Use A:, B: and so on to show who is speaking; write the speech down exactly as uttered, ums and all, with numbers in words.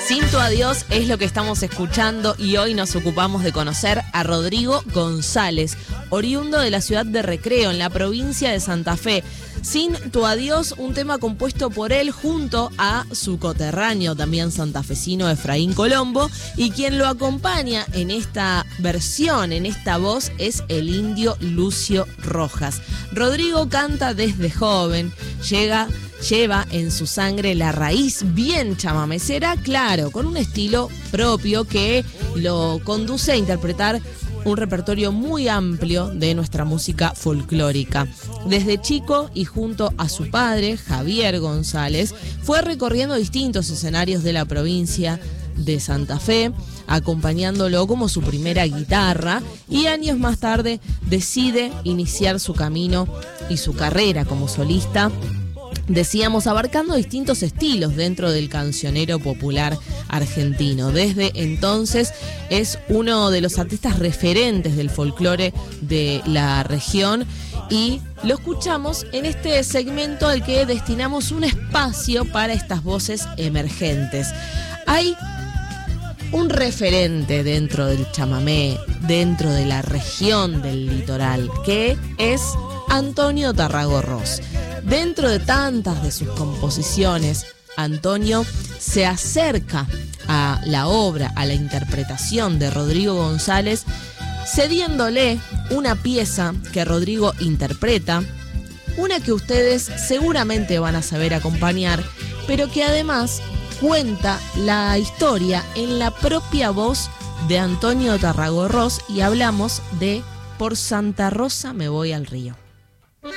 A: Sin tu adiós es lo que estamos escuchando y hoy nos ocupamos de conocer a Rodrigo González, oriundo de la ciudad de Recreo, en la provincia de Santa Fe. Sin tu adiós, un tema compuesto por él junto a su coterráneo, también santafesino, Efraín Colombo, y quien lo acompaña en esta versión, en esta voz, es el indio Lucio Rojas. Rodrigo canta desde joven, llega... Lleva en su sangre la raíz bien chamamecera, claro, con un estilo propio que lo conduce a interpretar un repertorio muy amplio de nuestra música folclórica. Desde chico y junto a su padre, Javier González, fue recorriendo distintos escenarios de la provincia de Santa Fe, acompañándolo como su primera guitarra, y años más tarde decide iniciar su camino y su carrera como solista, decíamos, abarcando distintos estilos dentro del cancionero popular argentino. Desde entonces es uno de los artistas referentes del folclore de la región y lo escuchamos en este segmento al que destinamos un espacio para estas voces emergentes. Hay un referente dentro del chamamé, dentro de la región del litoral, que es Antonio Tarragorros. Dentro de tantas de sus composiciones, Antonio se acerca a la obra, a la interpretación de Rodrigo González, cediéndole una pieza que Rodrigo interpreta, una que ustedes seguramente van a saber acompañar, pero que además cuenta la historia en la propia voz de Antonio Tarragorros, y hablamos de Por Santa Rosa me voy al río.